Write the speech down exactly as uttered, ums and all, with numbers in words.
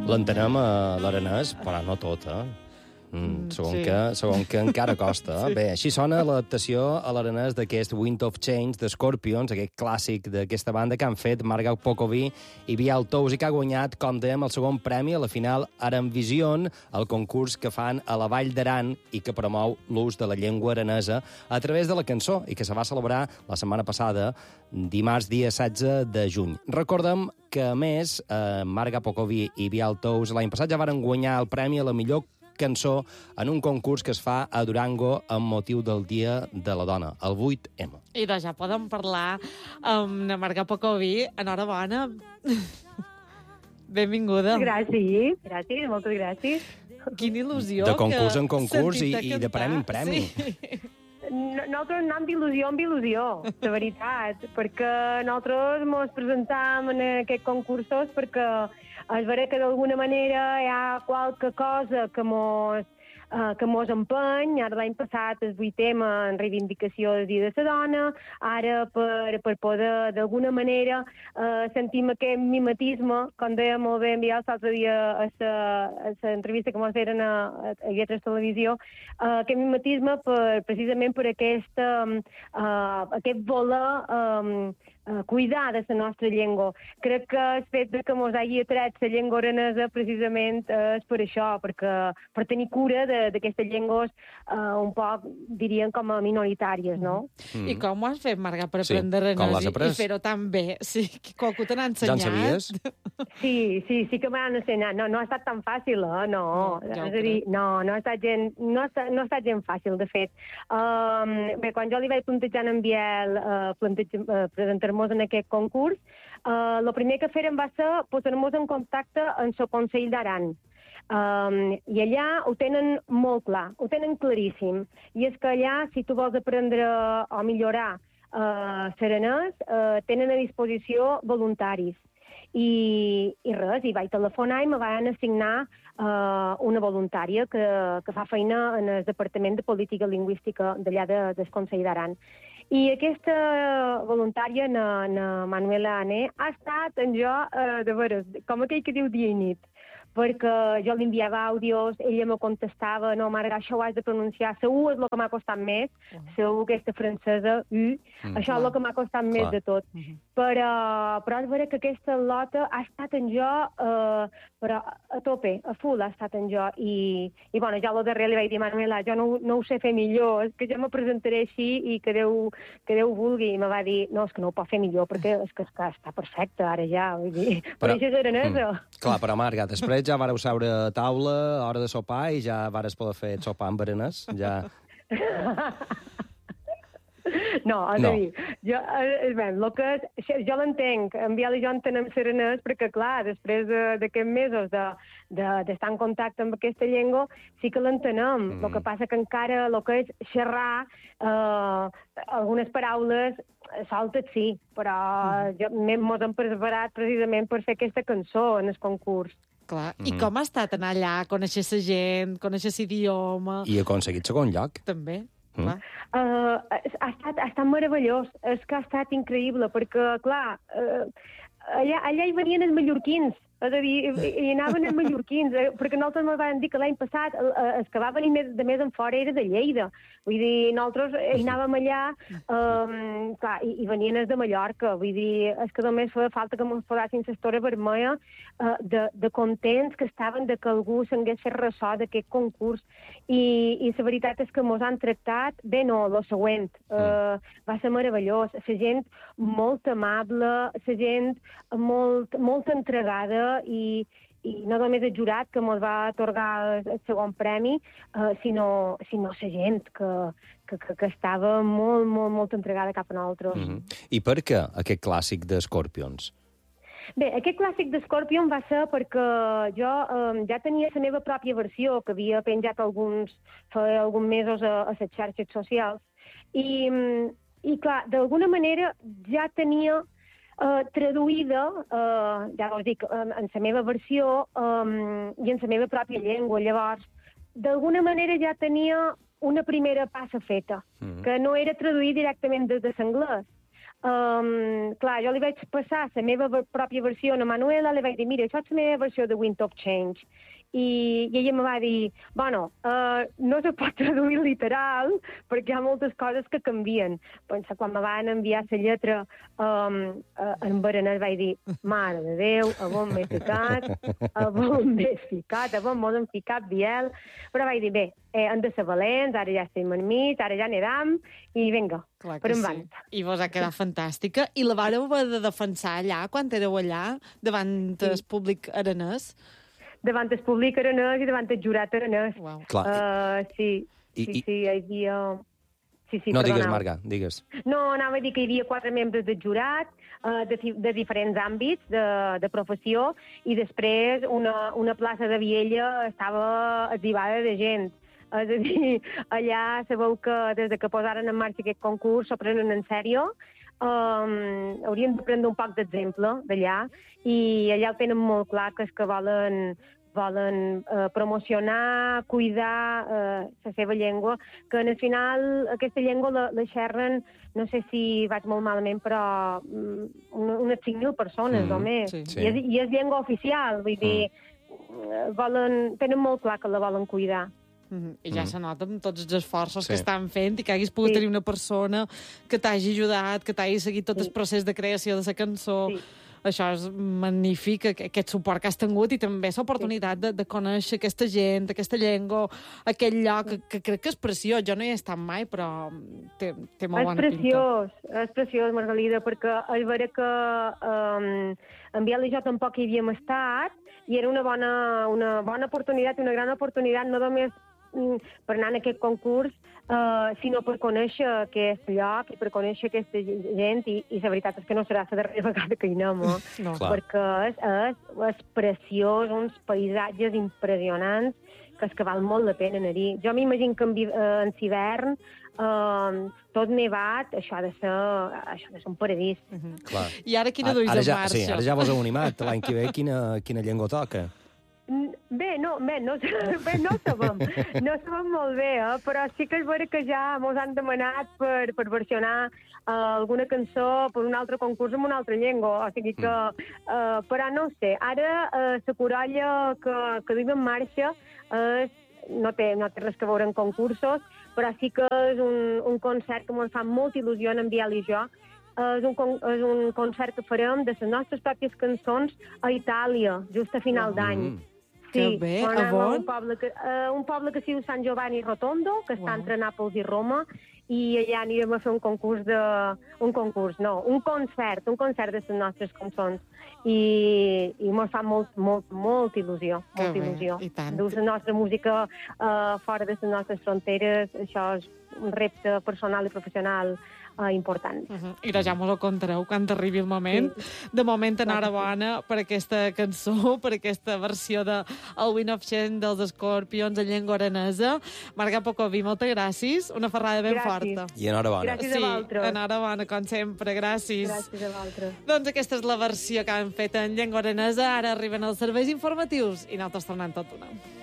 L'entenem a l'Aranès, però no tot, eh? Mm, segon, sí. que, segon que encara costa. Sí. Bé, així sona l'adaptació a l'aranès d'aquest Wind of Change de Scorpions, aquest clàssic d'aquesta banda que han fet Marga Pocoví i Bial Tous i que ha guanyat, com dèiem, el segon premi a la final Aranvision, el concurs que fan a la Vall d'Aran i que promou l'ús de la llengua aranesa a través de la cançó i que se va celebrar la setmana passada, dimarts, dia setze de juny. Recordem que, a més, eh, Marga Pocoví i Bial Tous l'any passat ja varen guanyar el premi a la millor cançó en un concurs que es fa a Durango amb motiu del Dia de la Dona, el vuit ema. I de ja podem parlar amb la Marga Pocoví. Enhorabona. Benvinguda. Gràcies, gràcies, moltes gràcies. Quina il·lusió. De concurs en concurs i, i de premi en premi. Sí. Nosaltres anem d'il·lusió en il·lusió, de veritat, perquè nosaltres ens presentam en aquests concursos perquè és vera que d'alguna manera hi ha qualque cosa que mos, uh, que mos empeny. Ara l'any passat el vuit ema en reivindicació del Dia de la Dona, ara per, per poder d'alguna manera uh, sentim aquest mimetisme, com deia molt bé en Biel l'altre dia a l'entrevista que mos feren a, a, a Lletres Televisió, uh, aquest mimetisme per, precisament per aquest, um, uh, aquest voler um, Uh, cuidar de la nostra llengua. Crec que el fet de que mos hagi atret la llengua aranesa precisament uh, és per això, perquè per tenir cura d'aquestes llengües uh, un poc, dirien, com a minoritàries, no? Mm. I com ho has fet, Marga, per sí. aprendre aranès i, i fer-ho tan bé? Sí, que qualcú te n'ha ensenyat. Ja en sabies? Sí, sí, sí que m'han ensenyat. No, no ha estat tan fàcil, eh? No, no, ja és a dir, no, no ha estat gent, no ha estat, no ha estat gent fàcil, de fet. Um, bé, quan jo li vaig plantejar en Biel uh, plantejar, uh, presentar-nos en aquest concurs, el uh, primer que fèrem va ser posar-nos en contacte amb el Consell d'Aran. Um, I allà ho tenen molt clar, ho tenen claríssim. I és que allà, si tu vols aprendre o millorar uh, l'aranès, uh, tenen a disposició voluntaris. I, i res, i vaig telefonar i me van assignar uh, una voluntària que, que fa feina en el Departament de Política Lingüística d'allà de, del Consell d'Aran. I aquesta voluntària, na, na Manuela Ané, ha estat en jo, eh, de veres, com aquell que diu dia i nit, perquè jo li enviava àudios, ella me contestava, no, Marga, això ho has de pronunciar, la U és el que m'ha costat més, la U aquesta francesa, U, mm, això clar. És el que m'ha costat clar. Més de tot. Mm -hmm. Però, però és vera que aquesta lota ha estat en jo, eh, però a tope, a full ha estat en jo, i, i bueno, ja a lo darrer li vaig dir, Manuela, jo no, no ho sé fer millor, és que jo me presentaré així i que Déu, que Déu vulgui, i me va dir, no, és que no ho pot fer millor, perquè és que, és que està perfecte ara ja, vull dir, però això és aranesa. Mm, clar, però Marga, després ja vareu seure a taula, hora de sopar, i ja vares poder fer sopar amb aranès, ja... No, és no. a dir, jo, eh, bé, lo que és, jo l'entenc, en Biel i jo entenem l'aranès perquè, clar, després d'aquests mesos de, de, d'estar en contacte amb aquesta llengua, sí que l'entenem. El mm. que passa que encara el que és xerrar, eh, algunes paraules, salta't sí, però mm. mos hem preparat precisament per fer aquesta cançó en el concurs. Clar. Mm. I com ha estat anar allà, conèixer la gent, conèixer l'idioma... I ha aconseguit segon lloc. També. Mm. Uh, ha, estat, ha estat meravellós, és que ha estat increïble, perquè, clar, uh, allà, allà hi venien els mallorquins, és a dir, hi anaven els mallorquins, eh, perquè nosaltres ens van dir que l'any passat el que va venir més, de més en fora era de Lleida. Vull dir, nosaltres hi anàvem allà, um, clar, i, i venien els de Mallorca, vull dir, és que només feia falta que ens posessin l'estora vermella uh, de, de contents que estaven de que algú s'hagués fet ressò d'aquest concurs. I, i la veritat és que ens han tractat, bé no, el següent, uh, va ser meravellós, la gent molt amable, la gent molt, molt entregada, i, i no només el jurat que ens va atorgar el segon premi, eh, sinó, sinó la gent que, que, que, que estava molt, molt, molt entregada cap a nosaltres. Mm-hmm. I per què aquest clàssic de Scorpions? Bé, aquest clàssic de Scorpion va ser perquè jo eh, ja tenia la meva pròpia versió, que havia penjat alguns, fa alguns mesos a, a les xarxes socials, i, i clar, d'alguna manera ja tenia Uh, traduïda, uh, ja us dic, um, en la meva versió um, i en la meva pròpia llengua. Llavors, d'alguna manera ja tenia una primera passa feta, mm. que no era traduir directament des de l'anglès. Um, clar, jo li vaig passar la meva pròpia versió a Manuela, li vaig dir, mira, això és la meva versió de Wind of Change. I, i ella em va dir, bueno, uh, no se pot traduir literal perquè hi ha moltes coses que canvien. Pensa, quan me van enviar la lletra um, uh, en Berenès vaig dir, mare de Déu, a on m'he ficat, a on m'he ficat, a on m'ho han ficat, Biel. Però vaig dir, bé, eh, hem de ser valents, ara ja estem enmig, ara ja anirem, i vinga, per endavant. Sí. I vos ha quedat fantàstica. I la vareu haver de defensar allà, quan éreu allà, davant sí. el públic aranès? Davant el públic aranès i davant el jurat aranès. Wow. Uh, sí, I, sí, i... sí, hi havia... Sí, sí, no, perdoneu. digues, Marga, digues. No, anava a dir que hi havia quatre membres del jurat uh, de, de diferents àmbits de, de professió i després una, una plaça de Viella estava atzivada de gent. És a dir, allà sabeu que des de que posaren en marxa aquest concurs s'ho prenen en sèrio. Um, hauríem de prendre un poc d'exemple d'allà i allà ho tenen molt clar que és que volen, volen uh, promocionar, cuidar uh, la seva llengua, que al final aquesta llengua la, la xerren, no sé si vaig molt malament, però um, unes cinc mil persones mm, només. Sí, sí. I, és, I és llengua oficial, vull dir, mm. volen, tenen molt clar que la volen cuidar. Mm-hmm. I ja mm. se nota amb tots els esforços sí. que estan fent i que haguis pogut sí. tenir una persona que t'hagi ajudat, que t'hagi seguit tot sí. el procés de creació de la cançó. Sí. Això és magnífic, aquest suport que has tingut i també l'oportunitat sí. de, de conèixer aquesta gent, aquesta llengua, aquest lloc, que, que crec que és preciós. Jo no hi he estat mai, però té, té molt bona preciós, pinta. És preciós, Margalida, perquè és vera que um, en Biel i jo tampoc hi havíem estat i era una bona, una bona oportunitat, una gran oportunitat, no només per anar en aquest concurs, uh, sinó per conèixer aquest lloc i per conèixer aquesta gent, i, i la veritat és que no serà la darrera vegada que hi anem, eh? No. Perquè és, és, és preciós, uns paisatges impressionants, que és que val molt la pena anar-hi. Jo m'imagino que en, en hivern, uh, tot nevat, això ha de ser, això ha de ser un paradís. Uh-huh. Clar. I ara quina duis en ja, marxa? Sí, ara ja vos heu animat. L'any que ve quina, quina llengua toca? Bé, no, bé, no, bé, no sabem, no sabem molt bé, eh? Però sí que és vera que ja mos han demanat per, per versionar uh, alguna cançó per un altre concurs en una altra llengua, o sigui que, uh, però no ho sé, ara uh, la corolla que, que duim en marxa és, no, té, no té res que veure en concursos, però sí que és un, un concert que ens fa molta il·lusió en Biel i jo. És un, és un concert que farem de les nostres pròpies cançons a Itàlia, just a final d'any. Mm. Sí, que bé, a on? Un poble, que, uh, un poble que es diu Sant Giovanni Rotondo, que està wow. entre Nàpols i Roma, i allà anirem a fer un concurs de... Un concurs, no, un concert, un concert de les nostres cançons. I, i ens fa molt, molt, molt il·lusió, que molta bé, il·lusió. I tant. Dus la nostra música uh, fora de les nostres fronteres, això és un repte personal i professional Uh, important. Uh-huh. I ja mos ho contareu quan arribi el moment. Sí. De moment, enhorabona per aquesta cançó, per aquesta versió de El Wind of Change dels Scorpions en llengua aranesa. Marga Pocoví, moltes gràcies. Una ferrada ben gràcies. forta. I enhorabona. Gràcies a vosaltres. Sí, enhorabona, com sempre. Gràcies. Gràcies a vosaltres. Doncs aquesta és la versió que han fet en llengua aranesa. Ara arriben els serveis informatius i nosaltres tornem tot una.